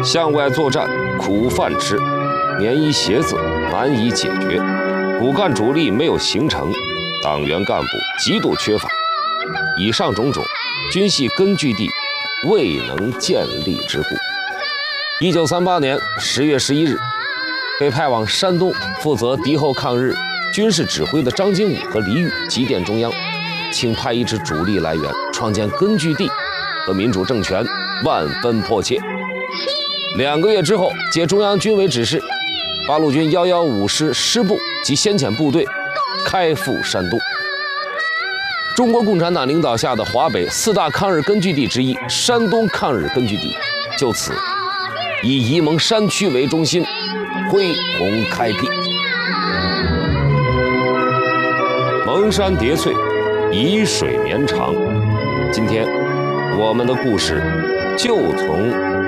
向外作战，苦饭吃，棉衣鞋子难以解决，骨干主力没有形成，党员干部极度缺乏。以上种种，均系根据地未能建立之故。1938年10月11日，被派往山东负责敌后抗日军事指挥的张经武和黎玉急电中央，请派一支主力来援，创建根据地和民主政权万分迫切。2个月之后，接中央军委指示，八路军115师师部及先遣部队开赴山东。中国共产党领导下的华北4大抗日根据地之一山东抗日根据地，就此以沂蒙山区为中心，恢弘开辟。蒙山叠翠，沂水绵长。今天我们的故事就从